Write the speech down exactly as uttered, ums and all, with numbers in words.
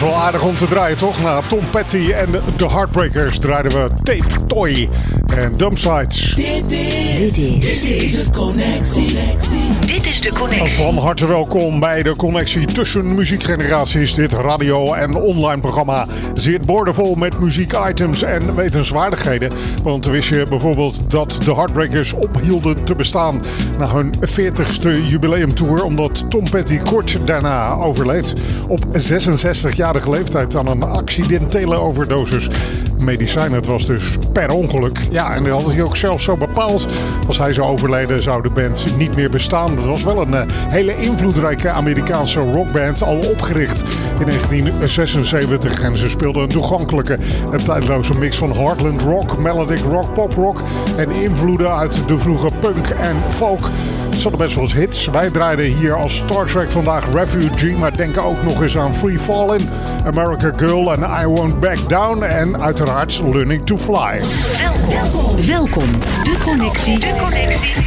wel aardig om te draaien, toch? Na Tom Petty en de Heartbreakers draaiden we Tape Toy en Dumpsides. Dit is, dit is, dit is de connectie. Dit is de connectie. Van harte welkom bij de connectie tussen muziekgeneraties. Dit radio- en online programma zit boordevol met muziekitems en wetenswaardigheden. Want wist je bijvoorbeeld dat de Heartbreakers ophielden te bestaan na hun veertigste jubileumtour, omdat Tom Petty kort daarna overleed op zesenzestigjarige leeftijd aan een accidentele overdosis medicijn. Het was dus per ongeluk. Ja, en dat had hij ook zelf zo bepaald. Als hij zou overleden zou de band niet meer bestaan. Het was wel een uh, hele invloedrijke Amerikaanse rockband, al opgericht in negentien zesenzeventig. En ze speelden een toegankelijke en tijdloze mix van heartland rock, melodic rock, pop rock en invloeden uit de vroege punk en folk. Ze hadden best wel eens hits. Wij draaiden hier als Star Trek vandaag Refugee, maar denken ook nog eens aan Free Fallin', America Girl en I Won't Back Down en uiteraard Learning to Fly. Welkom, welkom. De connectie, de connectie